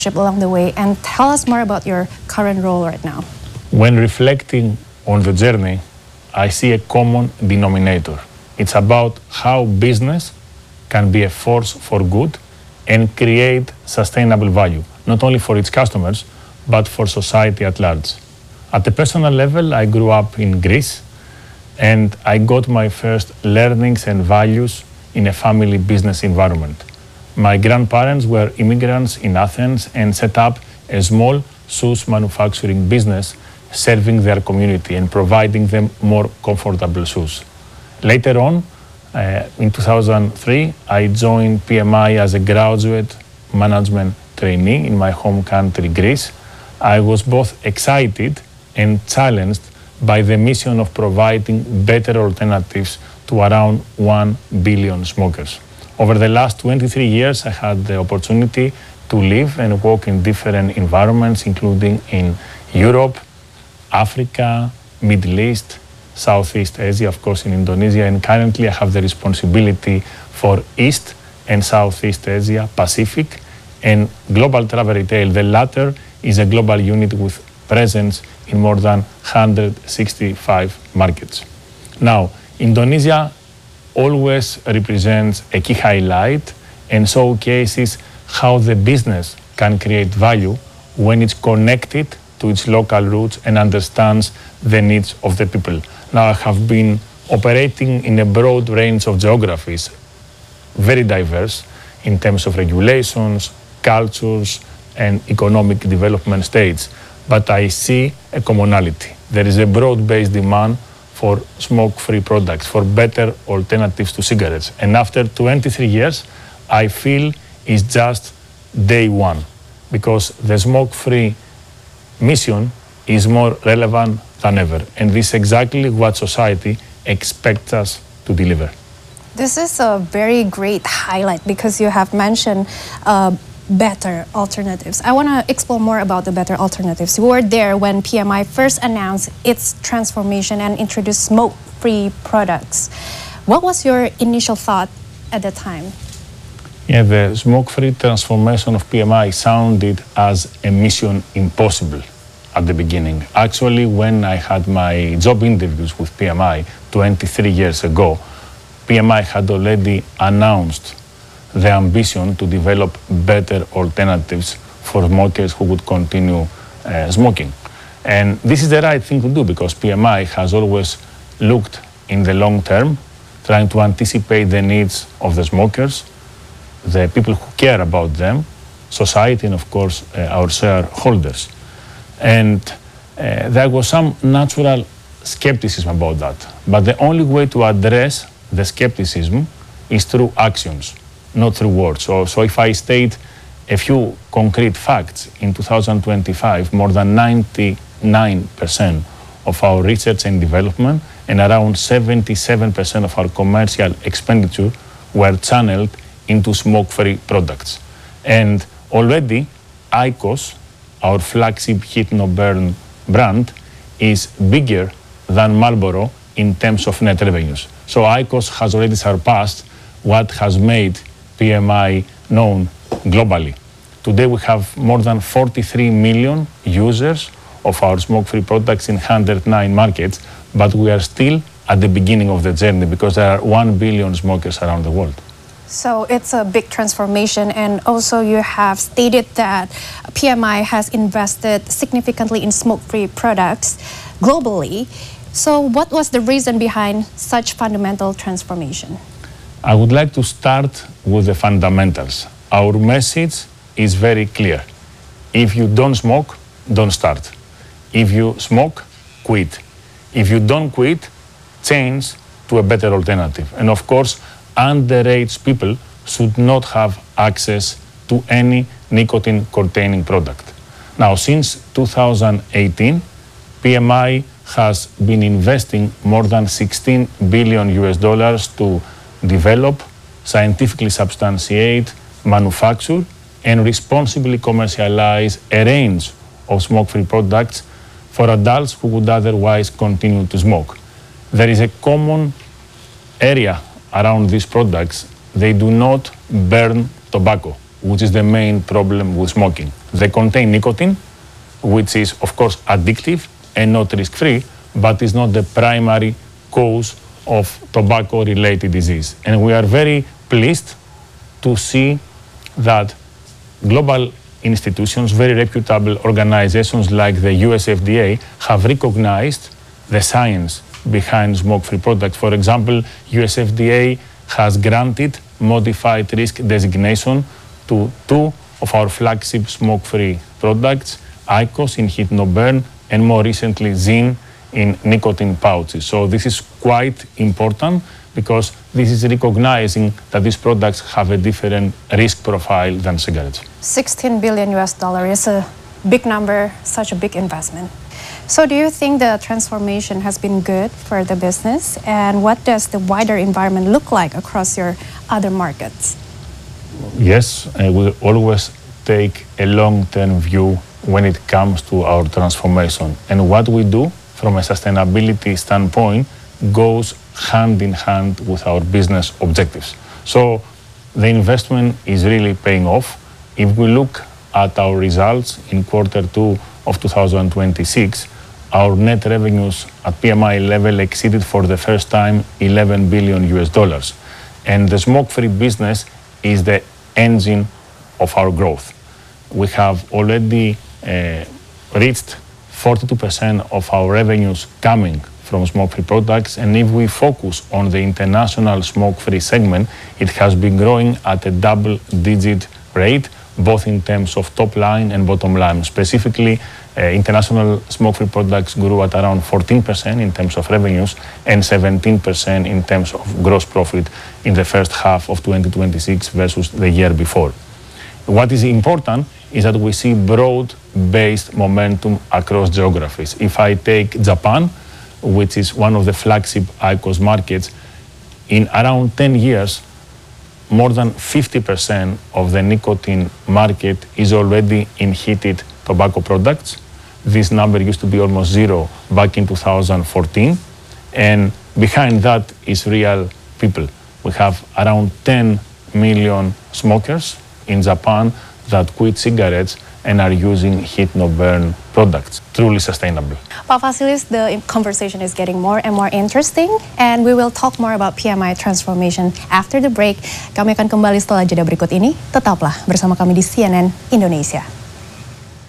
along the way, and tell us more about your current role right now. When reflecting on the journey, I see a common denominator. It's about how business can be a force for good and create sustainable value, not only for its customers, but for society at large. At a personal level, I grew up in Greece, and I got my first learnings and values in a family business environment. My grandparents were immigrants in Athens and set up a small shoes manufacturing business serving their community and providing them more comfortable shoes. Later on, in 2003, I joined PMI as a graduate management trainee in my home country, Greece. I was both excited and challenged by the mission of providing better alternatives to around 1 billion smokers. Over the last 23 years, I had the opportunity to live and work in different environments, including in Europe, Africa, Middle East, Southeast Asia, of course in Indonesia, and currently I have the responsibility for East and Southeast Asia, Pacific, and global travel retail. The latter is a global unit with presence in more than 165 markets. Now, Indonesia always represents a key highlight and showcases how the business can create value when it's connected to its local roots and understands the needs of the people. Now, I have been operating in a broad range of geographies, very diverse in terms of regulations, cultures, and economic development states. But I see a commonality. There is a broad-based demand for smoke-free products, for better alternatives to cigarettes. And after 23 years, I feel it's just day one, because the smoke-free mission is more relevant than ever. And this is exactly what society expects us to deliver. This is a very great highlight because you have mentioned better alternatives. I want to explore more about the better alternatives. You were there when PMI first announced its transformation and introduced smoke-free products. What was your initial thought at the time? Yeah, the smoke-free transformation of PMI sounded as a mission impossible at the beginning. Actually, when I had my job interviews with PMI 23 years ago, PMI had already announced the ambition to develop better alternatives for smokers who would continue smoking. And this is the right thing to do because PMI has always looked in the long term, trying to anticipate the needs of the smokers, the people who care about them, society, and of course our shareholders. And there was some natural skepticism about that. But the only way to address the skepticism is through actions, not through words. So if I state a few concrete facts, in 2025, more than 99% of our research and development and around 77% of our commercial expenditure were channeled into smoke-free products. And already, IQOS, our flagship heat-not-burn brand, is bigger than Marlboro in terms of net revenues. So IQOS has already surpassed what has made PMI known globally. Today we have more than 43 million users of our smoke-free products in 109 markets, but we are still at the beginning of the journey because there are 1 billion smokers around the world. So it's a big transformation, and also you have stated that PMI has invested significantly in smoke-free products globally. So what was the reason behind such fundamental transformation? I would like to start with the fundamentals. Our message is very clear. If you don't smoke, don't start. If you smoke, quit. If you don't quit, change to a better alternative. And of course, underage people should not have access to any nicotine-containing product. Now, since 2018, PMI has been investing more than $16 billion to develop, scientifically substantiate, manufacture, and responsibly commercialize a range of smoke-free products for adults who would otherwise continue to smoke. There is a common area around these products. They do not burn tobacco, which is the main problem with smoking. They contain nicotine, which is, of course, addictive and not risk-free, but is not the primary cause of tobacco-related disease. And we are very pleased to see that global institutions, very reputable organizations like the US FDA, have recognized the science behind smoke-free products. For example, US FDA has granted modified risk designation to 2 of our flagship smoke-free products, IQOS in heat-not-burn, and more recently ZYN in nicotine pouches. So this is quite important because this is recognizing that these products have a different risk profile than cigarettes. $16 billion is a big number, such a big investment. So do you think the transformation has been good for the business? And what does the wider environment look like across your other markets? Yes, we always take a long-term view when it comes to our transformation. And what we do from a sustainability standpoint goes hand in hand with our business objectives. So the investment is really paying off. If we look at our results in Q2 of 2026, our net revenues at PMI level exceeded for the first time $11 billion. And the smoke-free business is the engine of our growth. We have already reached 42% of our revenues coming from smoke-free products, and if we focus on the international smoke-free segment, it has been growing at a double-digit rate, both in terms of top line and bottom line. Specifically, international smoke-free products grew at around 14% in terms of revenues and 17% in terms of gross profit in the first half of 2026 versus the year before. What is important is that we see broad-based momentum across geographies. If I take Japan, which is one of the flagship IQOS markets, in around 10 years, more than 50% of the nicotine market is already in heated tobacco products. This number used to be almost zero back in 2014. And behind that is real people. We have around 10 million smokers in Japan that quit cigarettes and are using heat-not-burn products, truly sustainable. Pak Vasilis, the conversation is getting more and more interesting, and we will talk more about PMI transformation after the break. Kami akan kembali setelah jeda berikut ini. Tetaplah bersama kami di CNN Indonesia.